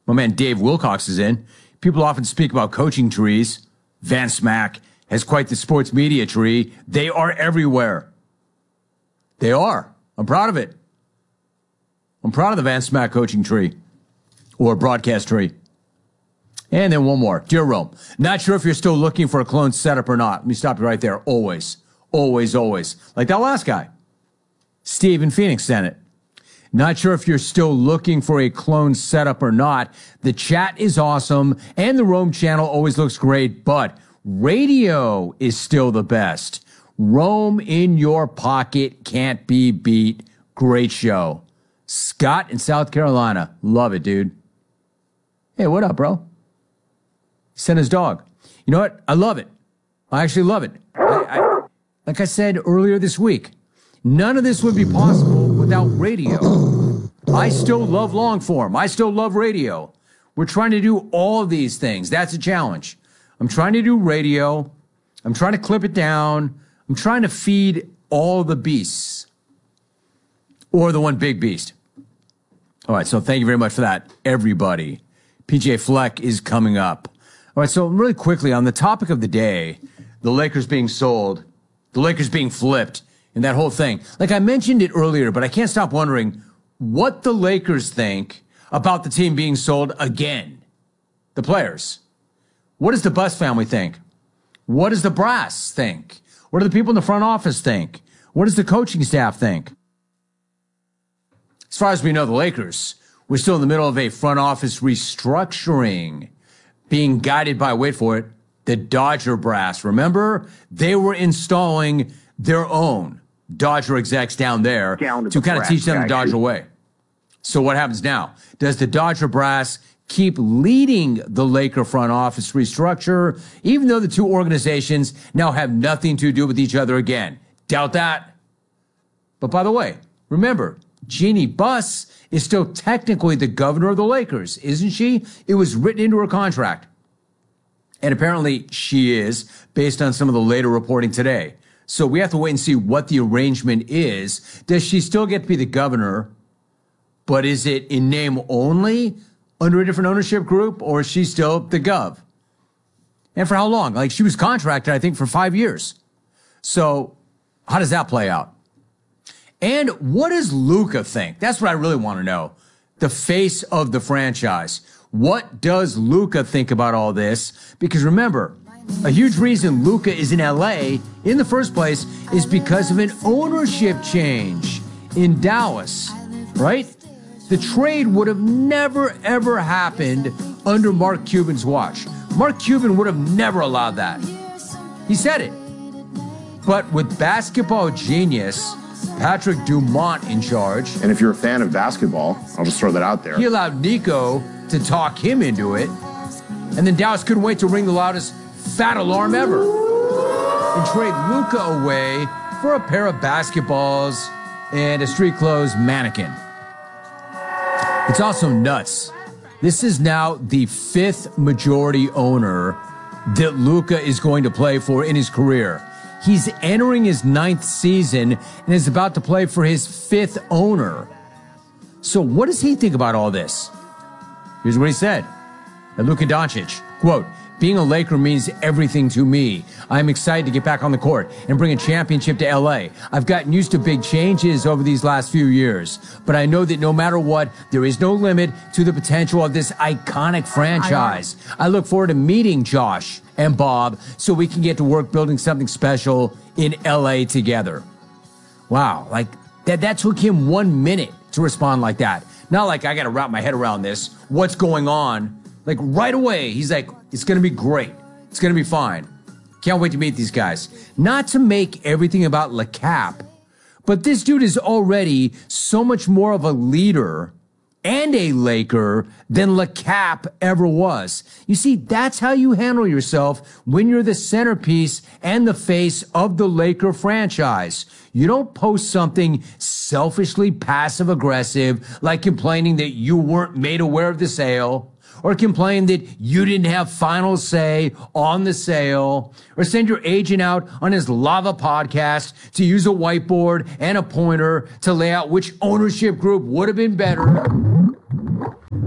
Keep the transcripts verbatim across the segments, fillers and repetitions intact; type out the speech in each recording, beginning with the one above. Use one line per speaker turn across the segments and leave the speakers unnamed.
My man Dave Wilcox is in. People often speak about coaching trees. Van Smack has quite the sports media tree. They are everywhere. They are. I'm proud of it. I'm proud of the Van Smack coaching tree or broadcast tree. And then one more. Dear Rome, not sure if you're still looking for a clone setup or not. Let me stop you right there. Always, always, always. Like that last guy, Steve in Phoenix sent it. Not sure if you're still looking for a clone setup or not. The chat is awesome, and the Rome channel always looks great, but radio is still the best. Rome in your pocket can't be beat. Great show. Scott in South Carolina. Love it, dude. Hey, what up, bro? Sent his dog. You know what? I love it. I actually love it. I, I, like I said earlier this week, none of this would be possible without radio. I still love long form. I still love radio. We're trying to do all of these things. That's a challenge. I'm trying to do radio. I'm trying to clip it down. I'm trying to feed all the beasts. Or the one big beast. All right, so thank you very much for that, everybody. P J Fleck is coming up. All right, so really quickly, on the topic of the day, the Lakers being sold, the Lakers being flipped, and that whole thing. Like I mentioned it earlier, but I can't stop wondering what the Lakers think about the team being sold again. The players. What does the Buss family think? What does the brass think? What do the people in the front office think? What does the coaching staff think? As far as we know, the Lakers, we're still in the middle of a front office restructuring, being guided by, wait for it, the Dodger brass. Remember, they were installing their own Dodger execs down there down to, to the kind of teach them the Dodger way. So what happens now? Does the Dodger brass keep leading the Laker front office restructure, even though the two organizations now have nothing to do with each other again? Doubt that. But by the way, remember, Jeannie Buss is still technically the governor of the Lakers, isn't she? It was written into her contract. And apparently she is, based on some of the later reporting today. So we have to wait and see what the arrangement is. Does she still get to be the governor, but is it in name only under a different ownership group, or is she still the gov? And for how long? Like, she was contracted, I think, for five years. So how does that play out? And what does Luka think? That's what I really want to know. The face of the franchise. What does Luka think about all this? Because remember, a huge reason Luka is in L A in the first place is because of an ownership change in Dallas, right? The trade would have never, ever happened under Mark Cuban's watch. Mark Cuban would have never allowed that. He said it. But with basketball genius Patrick Dumont in charge.
And if you're a fan of basketball, I'll just throw that out there.
He allowed Nico to talk him into it. And then Dallas couldn't wait to ring the loudest fat alarm ever and trade Luka away for a pair of basketballs and a street clothes mannequin. It's also nuts. This is now the fifth majority owner that Luka is going to play for in his career. He's entering his ninth season and is about to play for his fifth owner. So what does he think about all this? Here's what he said. And Luka Doncic, quote, being a Laker means everything to me. I'm excited to get back on the court and bring a championship to L A. I've gotten used to big changes over these last few years, but I know that no matter what, there is no limit to the potential of this iconic franchise. I, I look forward to meeting Josh and Bob so we can get to work building something special in L A together. Wow, like that, that took him one minute to respond like that. Not like I got to wrap my head around this. What's going on? Like right away, he's like, it's going to be great. It's going to be fine. Can't wait to meet these guys. Not to make everything about Le Cap, but this dude is already so much more of a leader and a Laker than Le Cap ever was. You see, that's how you handle yourself when you're the centerpiece and the face of the Laker franchise. You don't post something selfishly passive-aggressive like complaining that you weren't made aware of the sale, or complain that you didn't have final say on the sale, or send your agent out on his Lava podcast to use a whiteboard and a pointer to lay out which ownership group would have been better.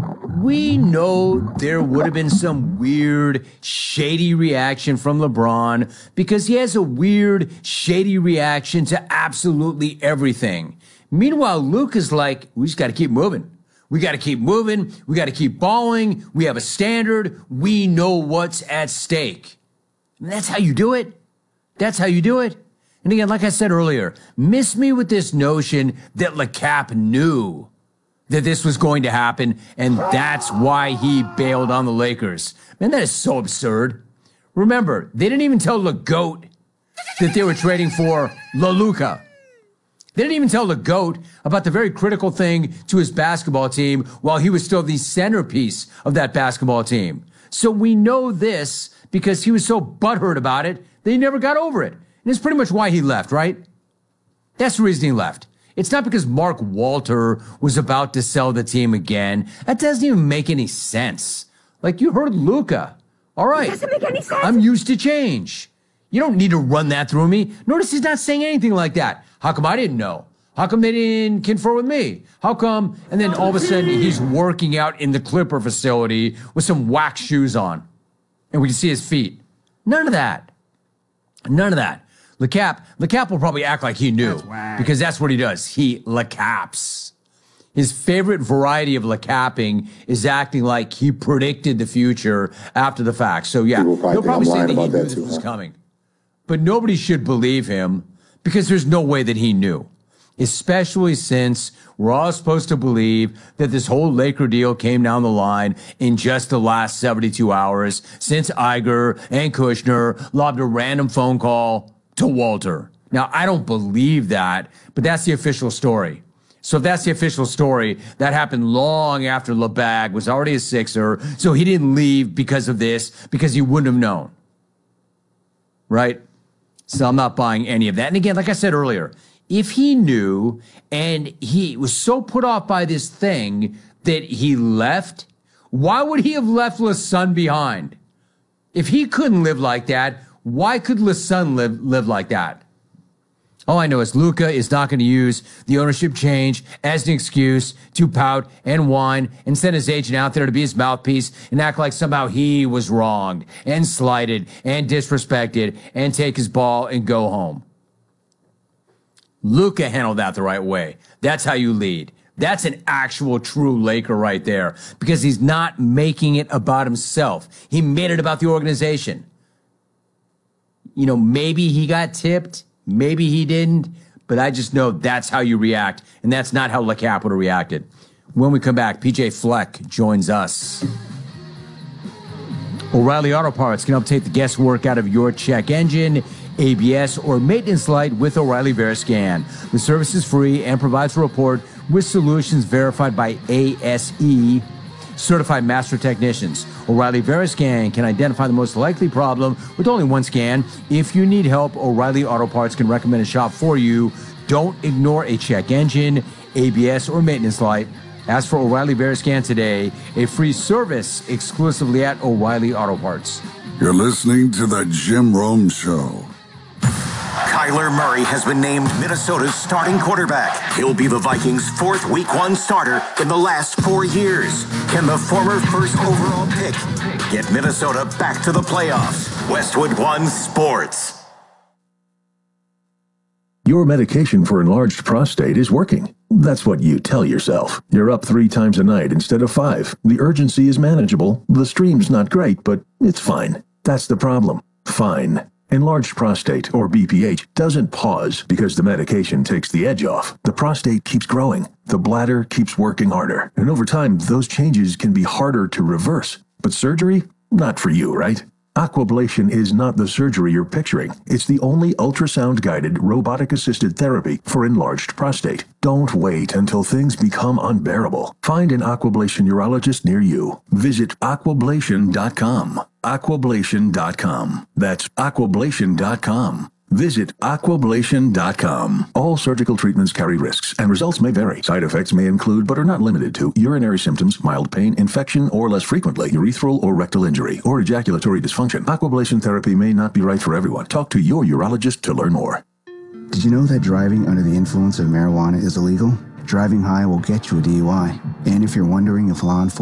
we know there would have been some weird, shady reaction from LeBron because he has a weird, shady reaction to absolutely everything. Meanwhile, Luke is like, we just got to keep moving. We got to keep moving. We got to keep balling. We have a standard. We know what's at stake. And that's how you do it. That's how you do it. And again, like I said earlier, miss me with this notion that LeCap knew that this was going to happen, and that's why he bailed on the Lakers. Man, that is so absurd. Remember, they didn't even tell LeGoat that they were trading for LaLuca. They didn't even tell the GOAT about the very critical thing to his basketball team while he was still the centerpiece of that basketball team. So we know this because he was so butthurt about it that he never got over it. And it's pretty much why he left, right? That's the reason he left. It's not because Mark Walter was about to sell the team again. That doesn't even make any sense. Like, you heard Luca. All right.
It doesn't make any sense.
I'm used to change. You don't need to run that through me. Notice he's not saying anything like that. How come I didn't know? How come they didn't confer with me? How come? And then all of a sudden he's working out in the Clipper facility with some wax shoes on. And we can see his feet. None of that. None of that. LeCap, LeCap will probably act like he knew.
That's
because that's what he does. He LeCaps. His favorite variety of LeCapping is acting like he predicted the future after the fact. So yeah,
People probably
he'll
think
probably
I'm
say
lying
that he
about
knew
that
this
too,
was
huh?
coming. But nobody should believe him because there's no way that he knew. Especially since we're all supposed to believe that this whole Laker deal came down the line in just the last seventy-two hours since Iger and Kushner lobbed a random phone call to Walter. Now, I don't believe that, but that's the official story. So if that's the official story, that happened long after LeBag was already a Sixer, so he didn't leave because of this, because he wouldn't have known. Right? So I'm not buying any of that. And again, like I said earlier, if he knew and he was so put off by this thing that he left, why would he have left LeSun behind? If he couldn't live like that, why could LeSun live, live like that? All I know is Luka is not going to use the ownership change as an excuse to pout and whine and send his agent out there to be his mouthpiece and act like somehow he was wronged and slighted and disrespected and take his ball and go home. Luka handled that the right way. That's how you lead. That's an actual true Laker right there because he's not making it about himself. He made it about the organization. You know, maybe he got tipped. Maybe he didn't, but I just know that's how you react, and that's not how LeCap would have reacted. When we come back, P J Fleck joins us. O'Reilly Auto Parts can help take the guesswork out of your check engine, A B S, or maintenance light with O'Reilly VeriScan. The service is free and provides a report with solutions verified by A S E, certified master technicians. O'Reilly VeriScan can identify the most likely problem with only one scan. If you need help, O'Reilly Auto Parts can recommend a shop for you. Don't ignore a check engine, A B S, or maintenance light. Ask for O'Reilly VeriScan today, a free service exclusively at O'Reilly Auto Parts.
You're listening to The Jim Rome Show.
Kyler Murray has been named Minnesota's starting quarterback. He'll be the Vikings' fourth week one starter in the last four years. Can the former first overall pick get Minnesota back to the playoffs? Westwood One Sports.
Your medication for enlarged prostate is working. That's what you tell yourself. You're up three times a night instead of five. The urgency is manageable. The stream's not great, but it's fine. That's the problem. Fine. Enlarged prostate, or B P H, doesn't pause because the medication takes the edge off. The prostate keeps growing. The bladder keeps working harder. And over time, those changes can be harder to reverse. But surgery? Not for you, right? Aquablation is not the surgery you're picturing. It's the only ultrasound-guided, robotic-assisted therapy for enlarged prostate. Don't wait until things become unbearable. Find an Aquablation urologist near you. Visit aquablation dot com. aquablation dot com. That's aquablation dot com. Visit aquablation dot com. All surgical treatments carry risks, and results may vary. Side effects may include, but are not limited to, urinary symptoms, mild pain, infection, or less frequently, urethral or rectal injury, or ejaculatory dysfunction. Aquablation therapy may not be right for everyone. Talk to your urologist to learn more.
Did you know that driving under the influence of marijuana is illegal? Driving high will get you a D U I. And if you're wondering if law enforcement